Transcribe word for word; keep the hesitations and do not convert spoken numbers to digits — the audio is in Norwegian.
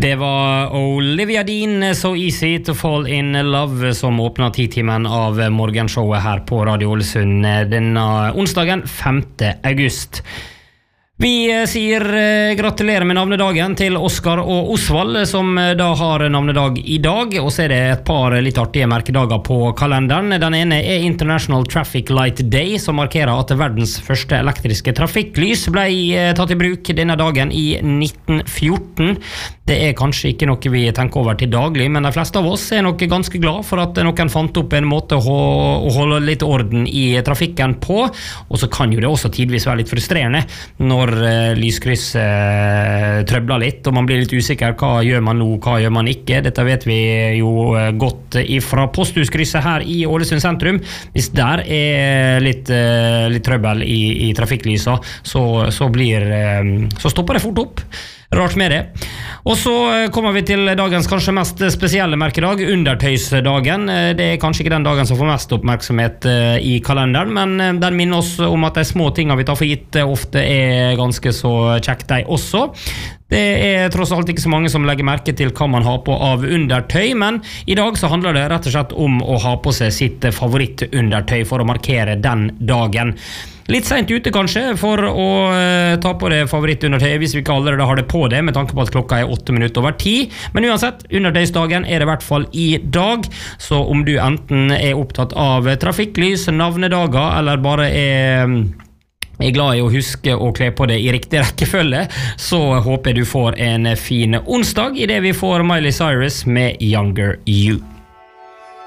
Det var Olivia Dean, So Easy to Fall in Love, som åpnet titimen av morgenshowet her på Radio Ålesund denne onsdagen femte august. Vi sier gratulerer med navnedagen til Oskar og Osvald, som da har navnedag i dag, og så er det et par litt artige merkedager på kalenderen. Den ene er International Traffic Light Day, som markerer at verdens første elektriske trafikklys ble tatt i bruk denne dagen i nitten fjorten. Det er kanskje ikke noe vi tenker over til daglig, men de fleste av oss er nok ganske glad for at noen fant opp en måte å holde litt orden i trafikken på, og så kan jo det også tidvis være litt frustrerende når lyskrysset trøbler litt, og man blir litt usikker. Hva gjør man nå, hva gjør man ikke? Dette vet vi jo godt ifra posthuskrysset her i Ålesund sentrum. Hvis der er litt, litt trøbbel i, i trafikklysa, så, så, blir, så stopper det fort opp. Rart med det. Og så kommer vi til dagens kanskje mest spesielle merkedag, undertøysdagen. Det er kanskje ikke den dagen som får mest oppmerksomhet i kalenderen, men den minner oss om at de små tingene vi tar for gitt ofte er ganske så kjekt de også. Det er tross alt ikke så mange som legger merke til hva man har på av undertøy, men i dag så handler det rett og slett om å ha på seg sitt favorittundertøy for å markere den dagen. Litt sent ute kanskje for å uh, ta på det favorittundertøyet hvis vi ikke allerede har det på det, med tanke på at klokka er åtte minutter over ti. Men uansett, undertøysdagen er det i hvert fall i dag, så om du enten er opptatt av trafikklys, navnedager, eller bare er... er glad i å huske å kle på det i riktig rekkefølge, så håper jeg du får en fin onsdag i det vi får Miley Cyrus med Younger You.